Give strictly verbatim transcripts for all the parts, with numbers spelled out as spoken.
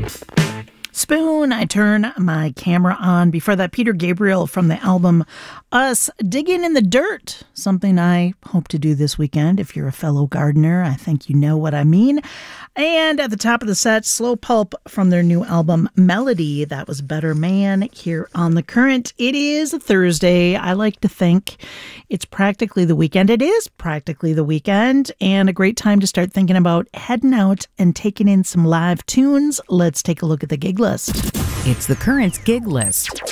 Spoon, I turn my camera on. Before that, Peter Gabriel from the album Us, Digging in the Dirt, something I hope to do this weekend. If you're a fellow gardener, I think you know what I mean. And at the top of the set, Slow Pulp from their new album Melody. That was Better Man here on The Current. It is a Thursday. I like to think it's practically the weekend. It is practically the weekend and a great time to start thinking about heading out and taking in some live tunes. Let's take a look at the gig list. It's The Current's gig list.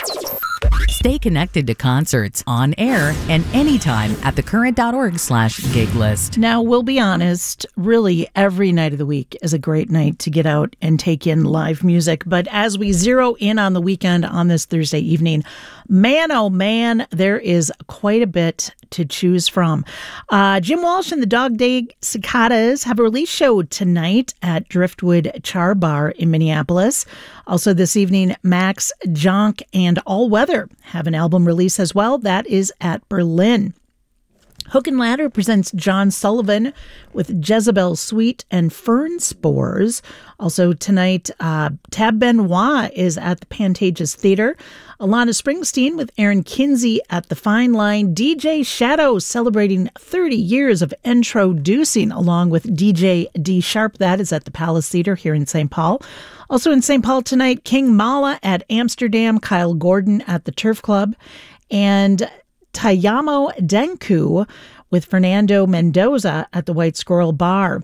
Stay connected to concerts on air and anytime at thecurrent.org slash gig list. Now, we'll be honest, really every night of the week is a great night to get out and take in live music. But as we zero in on the weekend on this Thursday evening, man, oh man, there is quite a bit to choose from. Uh, Jim Walsh and the Dog Day Cicadas have a release show tonight at Driftwood Char Bar in Minneapolis. Also this evening, Max, Jonk, and All Weather have an album release as well. That is at Berlin. Hook and Ladder presents John Sullivan with Jezebel Sweet and Fern Spores. Also tonight, uh, Tab Benoit is at the Pantages Theater. Alana Springsteen with Aaron Kinsey at the Fine Line. D J Shadow celebrating thirty years of introducing along with D J D Sharp. That is at the Palace Theater here in Saint Paul. Also in Saint Paul tonight, King Mala at Amsterdam, Kyle Gordon at the Turf Club, and Tayamo Denku with Fernando Mendoza at the White Squirrel Bar.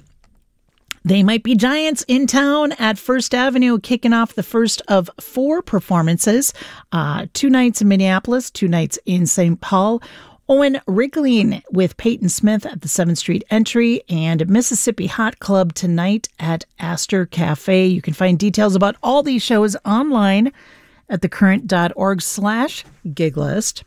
They Might Be Giants in town at First Avenue, kicking off the first of four performances. Uh, two nights in Minneapolis, two nights in Saint Paul. Owen Rickling with Peyton Smith at the seventh Street Entry, and Mississippi Hot Club tonight at Astor Cafe. You can find details about all these shows online at thecurrent.org slash gig list.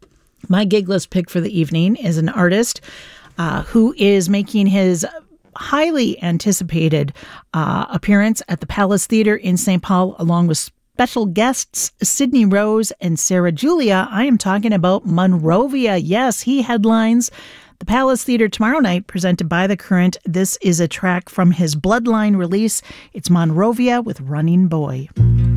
My gig list pick for the evening is an artist uh, who is making his highly anticipated uh, appearance at the Palace Theater in Saint Paul, along with special guests Sydney Rose and Sarah Julia. I am talking about Monrovia. Yes, he headlines the Palace Theater tomorrow night, presented by The Current. This is a track from his Bloodline release. It's Monrovia with Running Boy.